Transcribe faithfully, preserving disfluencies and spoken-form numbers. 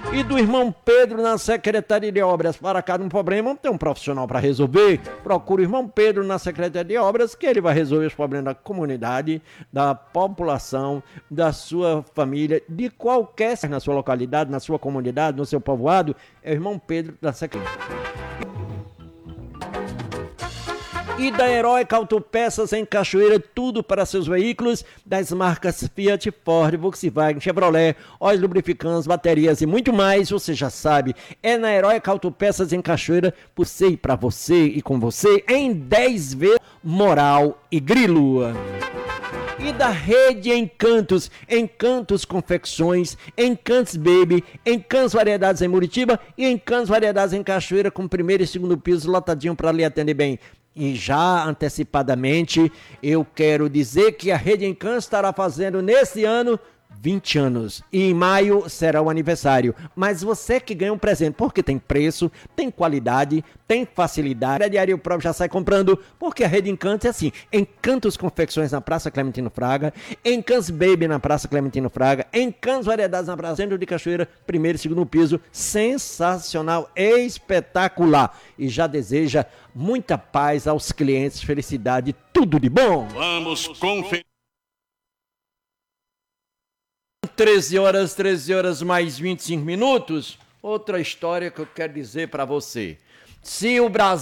E do irmão Pedro na Secretaria de Obras. Para cada um problema, tem um profissional para resolver. Procura o irmão Pedro na Secretaria de Obras, que ele vai resolver os problemas da comunidade, da população, da sua família, de qualquer, na sua localidade, na sua comunidade, no seu povoado. É o irmão Pedro da Secretaria. E da Heróica Autopeças em Cachoeira, tudo para seus veículos, das marcas Fiat, Ford, Volkswagen, Chevrolet, óleos lubrificantes, baterias e muito mais, você já sabe, é na Heróica Autopeças em Cachoeira, por você e para você e com você, em dez vezes, moral e grilo. E da Rede Encantos, Encantos Confecções, Encantos Baby, Encantos Variedades em Muritiba e Encantos Variedades em Cachoeira, com primeiro e segundo piso lotadinho para lhe atender bem. E já antecipadamente, eu quero dizer que a Rede Encantos estará fazendo nesse ano vinte anos. E em maio será o aniversário. Mas você que ganha um presente, porque tem preço, tem qualidade, tem facilidade. A Diário Próprio já sai comprando, porque a Rede Encantos é assim. Encantos Confecções na Praça Clementino Fraga, Encantos Baby na Praça Clementino Fraga, Encantos Variedades na Praça Centro de Cachoeira, primeiro e segundo piso. Sensacional, espetacular. E já deseja muita paz aos clientes, felicidade, tudo de bom. Vamos conferir. treze horas, treze horas mais vinte e cinco minutos. Outra história que eu quero dizer para você. Se o Brasil